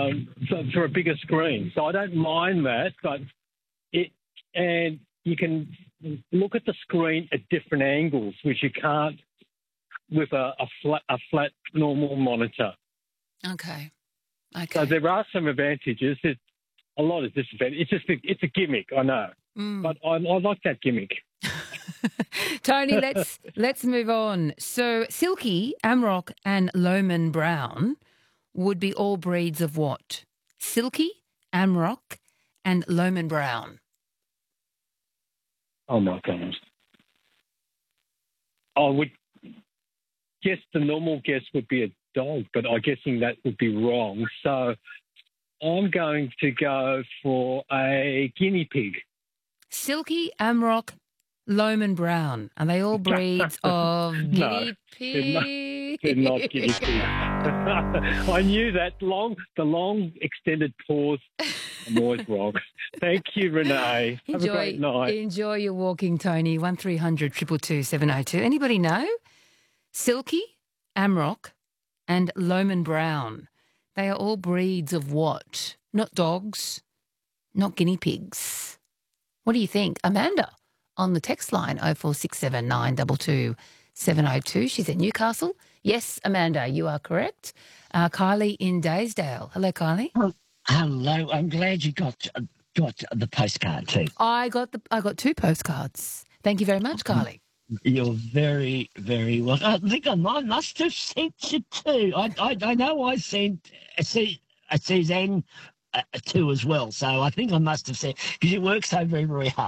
for a bigger screen. So I don't mind that, but you can look at the screen at different angles, which you can't with a flat normal monitor. Okay. So there are some advantages. There's a lot of disadvantages. It's a gimmick, I know, but I like that gimmick. Tony, let's move on. So Silky, Amrock and Lohman Brown would be all breeds of what? Silky, Amrock and Lohman Brown. Oh, my goodness. I would guess the normal guess would be a dog, but I'm guessing that would be wrong. So I'm going to go for a guinea pig. Silky, Amrock, Lohman Brown. Are they all breeds of guinea pig? They're not guinea pigs. I knew that. The long extended pause. I'm always wrong. Thank you, Renee. Have a great night. Enjoy your walking, Tony. 1300 222 702. Anybody know? Silky, Amrock and Lohman Brown. They are all breeds of what? Not dogs, not guinea pigs. What do you think? Amanda on the text line 0467 922 702. She's in Newcastle. Yes, Amanda, you are correct. Kylie in Daysdale. Hello, Kylie. Hello. I'm glad you got the postcard too. I got 2 postcards. Thank you very much, Kylie. You're very, very welcome. I think I must have sent you 2. I know I sent a Suzanne 2 as well. So I think I must have sent, because you work so very, very hard.